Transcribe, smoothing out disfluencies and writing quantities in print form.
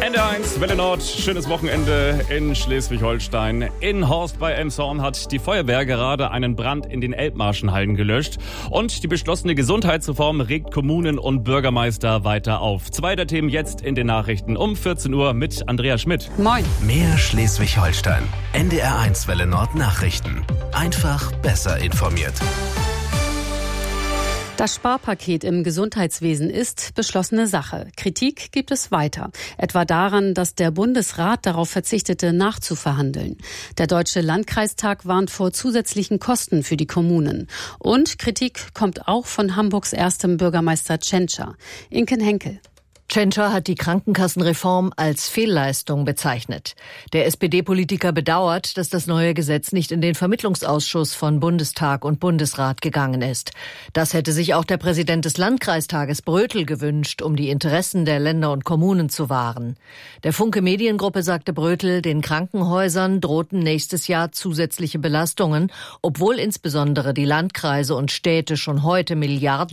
NDR1, Welle Nord, schönes Wochenende in Schleswig-Holstein. In Horst bei Elmshorn hat die Feuerwehr gerade einen Brand in den Elbmarschenhallen gelöscht. Und die beschlossene Gesundheitsreform regt Kommunen und Bürgermeister weiter auf. Zwei der Themen jetzt in den Nachrichten um 14 Uhr mit Andrea Schmidt. Moin. Mehr Schleswig-Holstein. NDR1 Welle Nord Nachrichten. Einfach besser informiert. Das Sparpaket im Gesundheitswesen ist beschlossene Sache. Kritik gibt es weiter. Etwa daran, dass der Bundesrat darauf verzichtete, nachzuverhandeln. Der Deutsche Landkreistag warnt vor zusätzlichen Kosten für die Kommunen. Und Kritik kommt auch von Hamburgs erstem Bürgermeister Tschentscher. Inken Henkel. Tschentscher hat die Krankenkassenreform als Fehlleistung bezeichnet. Der SPD-Politiker bedauert, dass das neue Gesetz nicht in den Vermittlungsausschuss von Bundestag und Bundesrat gegangen ist. Das hätte sich auch der Präsident des Landkreistages Brötel gewünscht, um die Interessen der Länder und Kommunen zu wahren. Der Funke Mediengruppe sagte Brötel, den Krankenhäusern drohten nächstes Jahr zusätzliche Belastungen, obwohl insbesondere die Landkreise und Städte schon heute Milliarden